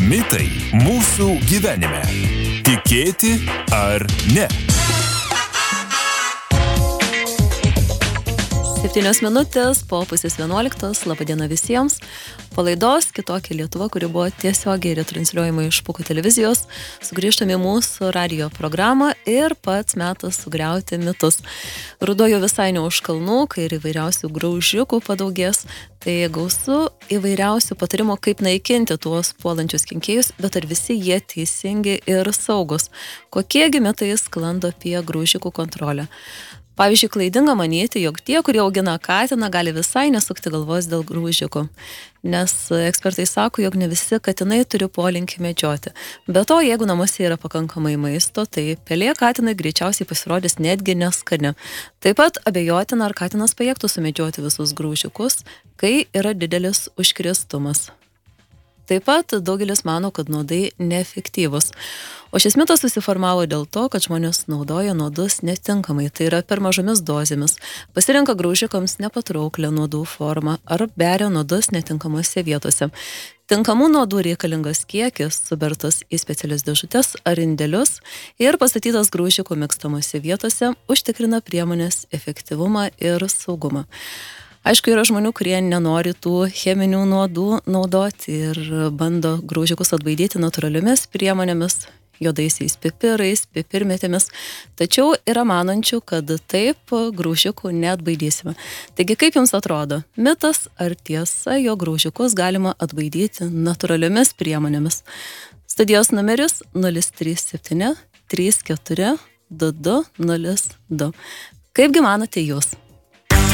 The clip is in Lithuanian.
Mitai mūsų gyvenime. Tikėti ar ne? 7 minutės po 10:30. Labadiena visiems. Po laidos Kitokia Lietuva, kuri buvo tiesiogiai retransliuojama iš Pūko televizijos, sugrįžtame į mūsų radijo programą ir pats metas sugriauti mitus. Ruduo jau visai ne už kalnų, kai ir įvairiausių graužiukų padaugės. Tai gausu įvairiausių patarimų, kaip naikinti tuos puolančius kenkėjus, bet ar visi jie teisingi ir saugus. Kokiegi mitai sklando apie graužikų kontrolę? Pavyzdžiui, klaidinga manyti, jog tie, kurie augina katiną, gali visai nesukti galvos dėl graužikų. Nes ekspertai sako, jog ne visi katinai turi polinkį medžioti. Be to, jeigu namuose yra pakankamai maisto, tai pelė katinai greičiausiai pasirodys netgi neskani. Taip pat abejotina, ar katinas pajėgtų sumedžioti visus graužikus, kai yra didelis užkrėstumas. Taip pat daugelis mano, kad nuodai neefektyvus. O šis mitas susiformavo dėl to, kad žmonės naudoja nuodus netinkamai, tai yra per mažomis dozėmis, pasirenka graužikams nepatrauklę nuodų formą ar beria nuodus netinkamose vietose. Tinkamų nuodų reikalingas kiekis, subertas į specialias dėžutes ar indelius ir pastatytas graužikų mėgstamose vietose užtikrina priemonės efektyvumą ir saugumą. Aišku, yra žmonių, kurie nenori tų cheminių nuodų naudoti ir bando graužikus atbaidyti natūraliomis priemonėmis, juodaisiais pipirais, pipirmetėmis. Tačiau yra manančių, kad taip graužikų neatbaidysime. Taigi, kaip jums atrodo, mitas ar tiesa, jog graužikus galima atbaidyti natūraliomis priemonėmis? Studijos numeris 037 34 22 02. Kaipgi manote jūs?